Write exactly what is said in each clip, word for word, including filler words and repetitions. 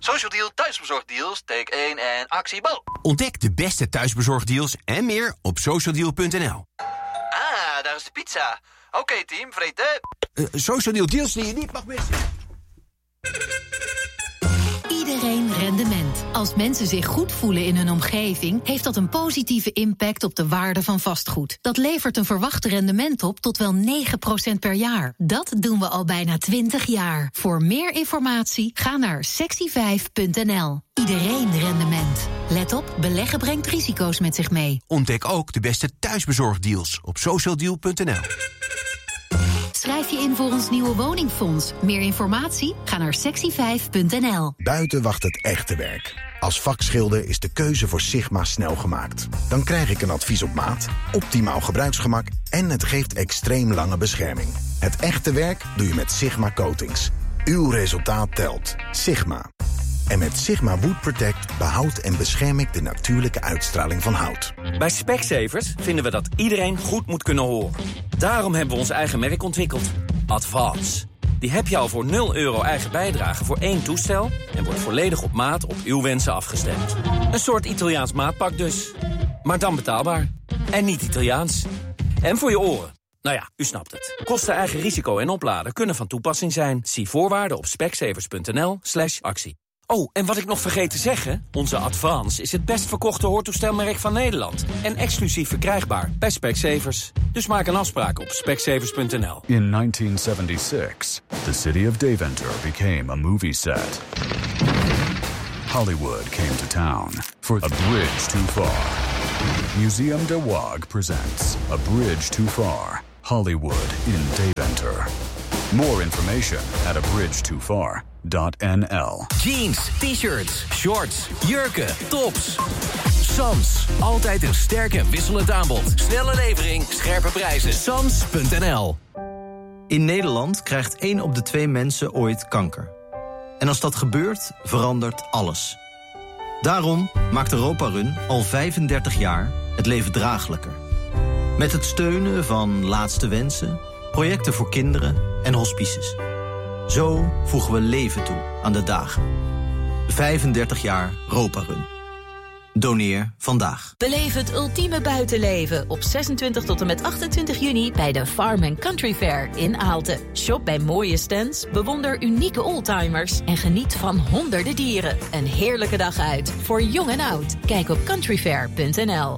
Social Deal thuisbezorgdeals, take één en actie bal. Ontdek de beste thuisbezorgdeals en meer op social deal punt n l. Ah, daar is de pizza. Oké, okay, team, vreten. Uh, Social Deal deals die je niet mag missen. Iedereen rendement. Als mensen zich goed voelen in hun omgeving, heeft dat een positieve impact op de waarde van vastgoed. Dat levert een verwacht rendement op tot wel negen procent per jaar. Dat doen we al bijna twintig jaar. Voor meer informatie ga naar sexy vijf punt n l. Iedereen rendement. Let op, beleggen brengt risico's met zich mee. Ontdek ook de beste thuisbezorgdeals op social deal punt n l. Schrijf je in voor ons nieuwe woningfonds. Meer informatie? Ga naar sexy vijf punt n l. Buiten wacht het echte werk. Als vakschilder is de keuze voor Sigma snel gemaakt. Dan krijg ik een advies op maat, optimaal gebruiksgemak en het geeft extreem lange bescherming. Het echte werk doe je met Sigma Coatings. Uw resultaat telt. Sigma. En met Sigma Wood Protect behoudt en bescherm ik de natuurlijke uitstraling van hout. Bij Specsavers vinden we dat iedereen goed moet kunnen horen. Daarom hebben we ons eigen merk ontwikkeld. Advance. Die heb je al voor nul euro eigen bijdrage voor één toestel en wordt volledig op maat op uw wensen afgestemd. Een soort Italiaans maatpak dus. Maar dan betaalbaar. En niet Italiaans. En voor je oren. Nou ja, u snapt het. Kosten, eigen risico en opladen kunnen van toepassing zijn. Zie voorwaarden op specsavers punt n l slash actie. Oh, en wat ik nog vergeet te zeggen, onze Advance is het best verkochte hoortoestelmerk van Nederland. En exclusief verkrijgbaar bij Specsavers. Dus maak een afspraak op specsavers punt n l. In nineteen seventy-six, the city of Deventer became a movie set. Hollywood came to town for A Bridge Too Far. Museum de Waag presents A Bridge Too Far, Hollywood in Deventer. More information at a bridge too far dot n l. Jeans, t-shirts, shorts, jurken, tops. Sams, altijd een sterk en wisselend aanbod. Snelle levering, scherpe prijzen. Sams punt n l. In Nederland krijgt één op de twee mensen ooit kanker. En als dat gebeurt, verandert alles. Daarom maakt Europa Run al vijfendertig jaar het leven draaglijker. Met het steunen van Laatste Wensen, projecten voor kinderen en hospices. Zo voegen we leven toe aan de dagen. vijfendertig jaar Europa Run. Doneer vandaag. Beleef het ultieme buitenleven op zesentwintig tot en met achtentwintig juni bij de Farm and Country Fair in Aalten. Shop bij mooie stands, bewonder unieke oldtimers en geniet van honderden dieren. Een heerlijke dag uit voor jong en oud. Kijk op countryfair punt n l.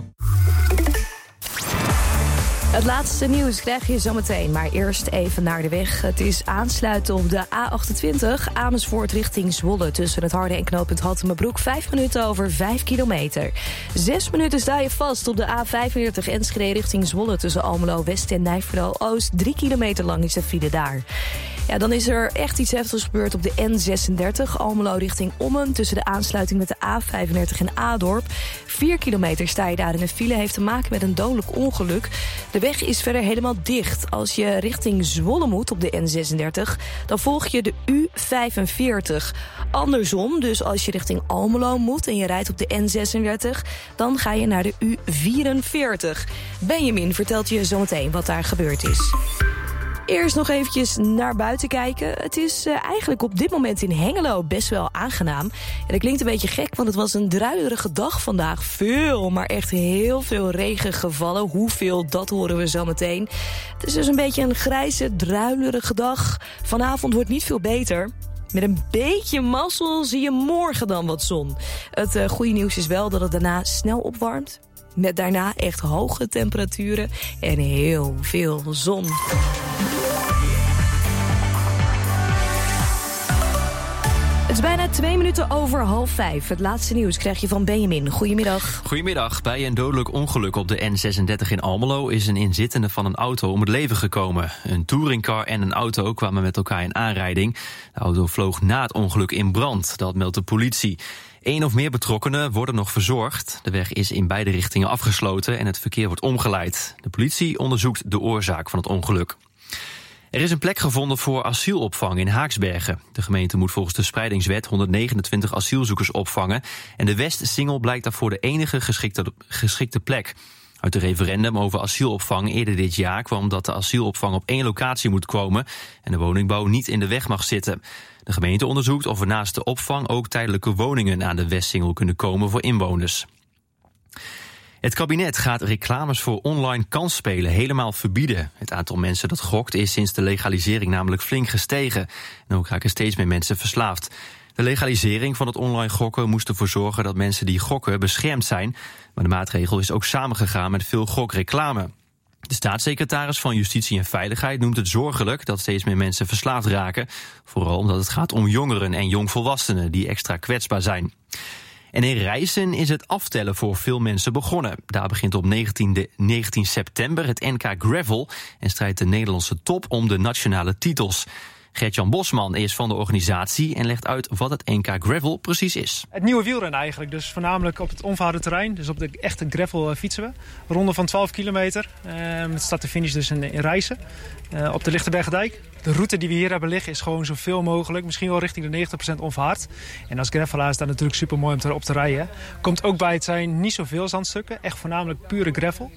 Het laatste nieuws krijg je zometeen, maar eerst even naar de weg. Het is aansluiten op de A achtentwintig, Amersfoort richting Zwolle. Tussen het Harde en knooppunt Hattemerbroek, vijf minuten over vijf kilometer. Zes minuten sta je vast op de A vijfenveertig Enschede richting Zwolle. Tussen Almelo West en Nijverdal-Oost. Drie kilometer lang is de file daar. Ja, dan is er echt iets heftigs gebeurd op de N zesendertig, Almelo richting Ommen. Tussen de aansluiting met de A vijfendertig en Adorp. Vier kilometer sta je daar in een file, heeft te maken met een dodelijk ongeluk. De weg is verder helemaal dicht. Als je richting Zwolle moet op de N zesendertig, dan volg je de U vijfenveertig. Andersom, dus als je richting Almelo moet en je rijdt op de N zesendertig, dan ga je naar de U vierenveertig. Benjamin vertelt je zometeen wat daar gebeurd is. Eerst nog eventjes naar buiten kijken. Het is uh, eigenlijk op dit moment in Hengelo best wel aangenaam. En dat klinkt een beetje gek, want het was een druilerige dag vandaag. Veel, maar echt heel veel regen gevallen. Hoeveel, dat horen we zo meteen. Het is dus een beetje een grijze, druilerige dag. Vanavond wordt niet veel beter. Met een beetje mazzel zie je morgen dan wat zon. Het uh, goede nieuws is wel dat het daarna snel opwarmt. Met daarna echt hoge temperaturen en heel veel zon. Het is bijna twee minuten over half vijf. Het laatste nieuws krijg je van Benjamin. Goedemiddag. Goedemiddag. Bij een dodelijk ongeluk op de N zesendertig in Almelo is een inzittende van een auto om het leven gekomen. Een touringcar en een auto kwamen met elkaar in aanrijding. De auto vloog na het ongeluk in brand. Dat meldt de politie. Eén of meer betrokkenen worden nog verzorgd. De weg is in beide richtingen afgesloten en het verkeer wordt omgeleid. De politie onderzoekt de oorzaak van het ongeluk. Er is een plek gevonden voor asielopvang in Haaksbergen. De gemeente moet volgens de spreidingswet honderdnegenentwintig asielzoekers opvangen. En de West-Singel blijkt daarvoor de enige geschikte, geschikte plek. Uit de referendum over asielopvang eerder dit jaar kwam dat de asielopvang op één locatie moet komen en de woningbouw niet in de weg mag zitten. De gemeente onderzoekt of er naast de opvang ook tijdelijke woningen aan de Westsingel kunnen komen voor inwoners. Het kabinet gaat reclames voor online kansspelen helemaal verbieden. Het aantal mensen dat gokt is sinds de legalisering namelijk flink gestegen. En ook raken steeds meer mensen verslaafd. De legalisering van het online gokken moest ervoor zorgen dat mensen die gokken beschermd zijn. Maar de maatregel is ook samengegaan met veel gokreclame. De staatssecretaris van Justitie en Veiligheid noemt het zorgelijk dat steeds meer mensen verslaafd raken. Vooral omdat het gaat om jongeren en jongvolwassenen die extra kwetsbaar zijn. En in Rijssen is het aftellen voor veel mensen begonnen. Daar begint op negentien september het N K Gravel en strijdt de Nederlandse top om de nationale titels. Gert-Jan Bosman is van de organisatie en legt uit wat het N K Gravel precies is. Het nieuwe wielrennen eigenlijk, dus voornamelijk op het onverharde terrein. Dus op de echte gravel fietsen we. Ronde van twaalf kilometer, uh, met start-finish dus in, in Rijssen, uh, op de Lichtenbergdijk. De route die we hier hebben liggen is gewoon zoveel mogelijk, misschien wel richting de negentig procent onverhard. En als gravelaar is dat natuurlijk super mooi om te, op te rijden. Komt ook bij het zijn niet zoveel zandstukken, echt voornamelijk pure gravel.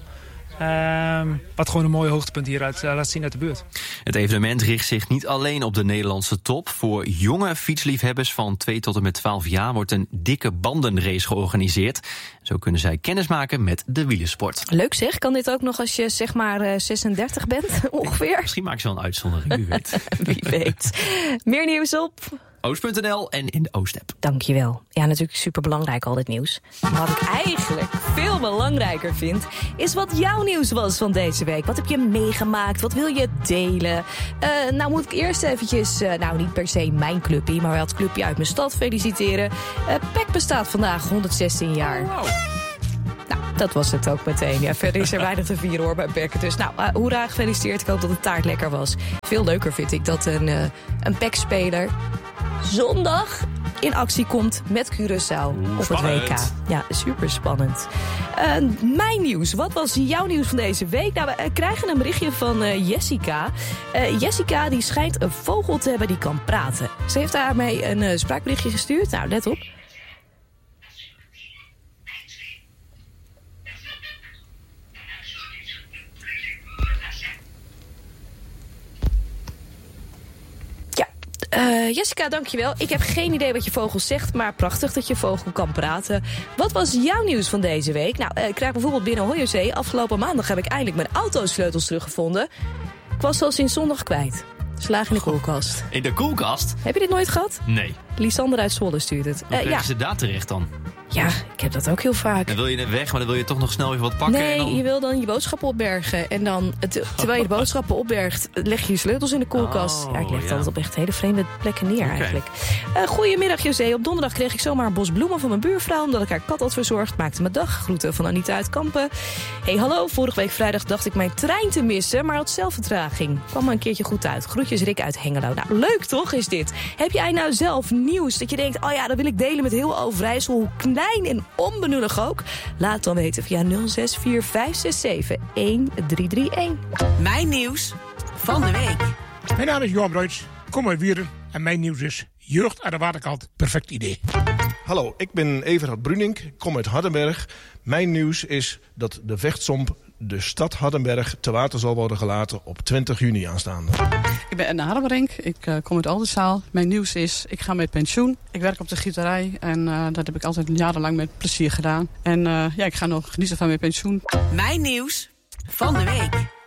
Uh, wat gewoon een mooi hoogtepunt hieruit uh, laat zien uit de buurt. Het evenement richt zich niet alleen op de Nederlandse top. Voor jonge fietsliefhebbers van twee tot en met twaalf jaar wordt een dikke bandenrace georganiseerd. Zo kunnen zij kennis maken met de wielersport. Leuk zeg, kan dit ook nog als je zeg maar uh, zesendertig bent ongeveer? Misschien maak je wel een uitzondering, wie weet. Wie weet. Meer nieuws op oost punt n l en in de Oost-app. Dankjewel. Ja, natuurlijk superbelangrijk al dit nieuws. Maar wat ik eigenlijk veel belangrijker vind, is wat jouw nieuws was van deze week. Wat heb je meegemaakt? Wat wil je delen? Uh, nou moet ik eerst eventjes, uh, nou niet per se mijn clubje, maar wel het clubje uit mijn stad feliciteren. Uh, P E C bestaat vandaag honderdzestien jaar. Wow. Nou, dat was het ook meteen. Ja, verder is er weinig te vieren hoor bij P E C. Dus nou, uh, hoera, gefeliciteerd. Ik hoop dat de taart lekker was. Veel leuker vind ik dat een, uh, een P E C-speler zondag in actie komt met Curaçao op het W K. Ja, super spannend. Uh, mijn nieuws. Wat was jouw nieuws van deze week? Nou, we krijgen een berichtje van uh, Jessica. Uh, Jessica die schijnt een vogel te hebben die kan praten. Ze heeft daarmee een uh, spraakberichtje gestuurd. Nou, let op. Uh, Jessica, dankjewel. Ik heb geen idee wat je vogel zegt, maar prachtig dat je vogel kan praten. Wat was jouw nieuws van deze week? Nou, uh, ik krijg bijvoorbeeld binnen Hoyerzee. Afgelopen maandag heb ik eindelijk mijn autosleutels teruggevonden. Ik was ze al sinds zondag kwijt. Ze lagen in de koelkast. In de koelkast? Heb je dit nooit gehad? Nee. Lisander uit Zwolle stuurt het. Hoe uh, krijgen ja. ze daar terecht dan? Ja, ik heb dat ook heel vaak. Dan wil je net weg, maar dan wil je toch nog snel even wat pakken. Nee, en dan... je wil dan je boodschappen opbergen. En dan, terwijl je de boodschappen opbergt, leg je je sleutels in de koelkast. Oh, ja, ik leg het ja. altijd op echt hele vreemde plekken neer okay. eigenlijk. Uh, goedemiddag, José. Op donderdag kreeg ik zomaar een bos bloemen van mijn buurvrouw, omdat ik haar kat had verzorgd. Maakte mijn dag. Groeten van Anita uit Kampen. Hey, hallo. Vorige week vrijdag dacht ik mijn trein te missen, maar had zelf vertraging. Kwam maar een keertje goed uit. Groetjes Rick uit Hengelo. Nou, leuk toch is dit? Heb jij nou zelf nieuws dat je denkt, oh ja, dat wil ik delen met heel Overijssel, hoe klein en onbenullig ook? Laat dan weten via nul zes vier vijf zes zeven een drie drie een. Mijn nieuws van de week. Mijn naam is Johan Bruits, kom uit Wieren en mijn nieuws is jeugd aan de waterkant, perfect idee. Hallo, ik ben Everhard Brunink, ik kom uit Hardenberg. Mijn nieuws is dat de vechtsomp de stad Hardenberg te water zal worden gelaten op twintig juni aanstaande. Ik ben Edna Hardenbrink, ik uh, kom uit Oldenzaal. Mijn nieuws is, ik ga met pensioen. Ik werk op de gieterij en uh, dat heb ik altijd jarenlang met plezier gedaan. En uh, ja, ik ga nog genieten van mijn pensioen. Mijn nieuws van de week.